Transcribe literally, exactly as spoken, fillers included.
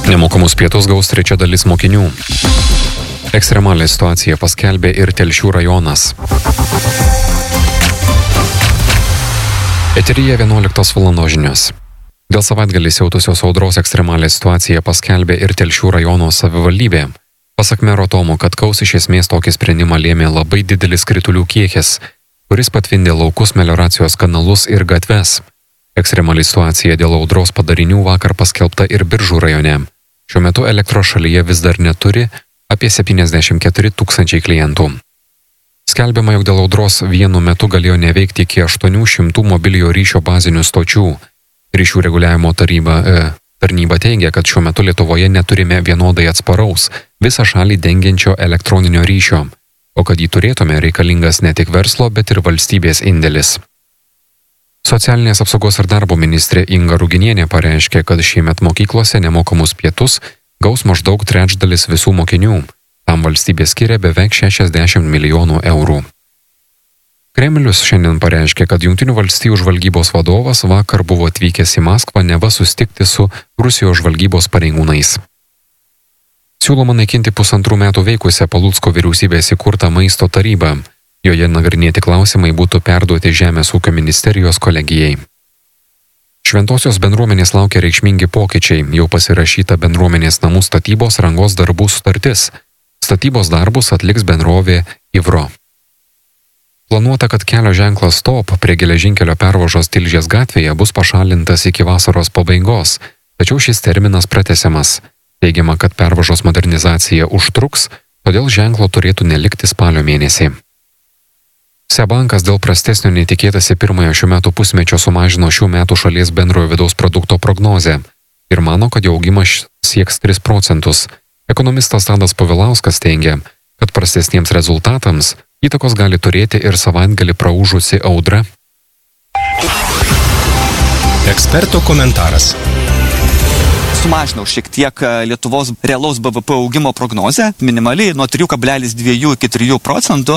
Nemokamus pietus gaus trečia dalis mokinių. Ekstremalią situaciją paskelbė ir Telšių rajonas. Eteryje vienuoliktos valandos žinios. Dėl savaitgalį siautusios audros ekstremalią situaciją paskelbė ir Telšių rajono savivaldybė. Pasak mero Tomo Katkaus, iš esmės tokį sprendimą lėmė labai didelis kritulių kiekis, kuris patvindė laukus, melioracijos kanalus ir gatves. Ekstremali situacija dėl audros padarinių vakar paskelbta ir Biržų rajone. Šiuo metu elektros šalyje vis dar neturi apie septyniasdešimt keturi tūkstančiai klientų. Skelbiama, jog dėl audros vienu metu galėjo neveikti iki aštuonių šimtų mobiliojo ryšio bazinių stočių. Ryšių reguliavimo taryba, e, tarnyba teigia, kad šiuo metu Lietuvoje neturime vienodai atsparaus, visą šalį dengiančio elektroninio ryšio, o kad jį turėtume, reikalingas ne tik verslo, bet ir valstybės indėlis. Socialinės apsaugos ir darbo ministrė Inga Ruginienė pareiškė, kad šiemet mokyklose nemokamus pietus gaus maždaug trečdalis visų mokinių. Tam valstybė skiria beveik šešiasdešimt milijonų eurų. Kremlius šiandien pareiškė, kad Jungtinių valstijų žvalgybos vadovas vakar buvo atvykęs į Maskvą neva susitikti su Rusijos žvalgybos pareigūnais. Siūloma naikinti pusantrų metų veikusią Palucko vyriausybės įkurtą maisto tarybą. Joje nagrinėti klausimai būtų perduoti Žemės ūkio ministerijos kolegijai. Šventosios bendruomenės laukia reikšmingi pokyčiai, jau pasirašyta bendruomenės namų statybos rangos darbų sutartis. Statybos darbus atliks bendrovė Ivro. Planuota, kad kelio ženklas Stop prie geležinkelio pervažos Tilžės gatvėje bus pašalintas iki vasaros pabaigos, tačiau šis terminas pratęsiamas. Teigiama, kad pervažos modernizacija užtruks, todėl ženklo turėtų nelikti spalio mėnesį. SEB bankas dėl prastesnio netikėtasi pirmojo šių metų pusmečio sumažino šių metų šalies bendrojo vidaus produkto prognozę ir mano, kad jo augimas sieks tris procentus. Ekonomistas Tadas Povilauskas teigia, kad prastesniems rezultatams įtakos gali turėti ir savaitgalį praūžusi audra. Eksperto komentaras. Sumažinau šiek tiek Lietuvos realaus B V P augimo prognozę, minimaliai nuo trijų kablelis dviejų iki trijų procentų.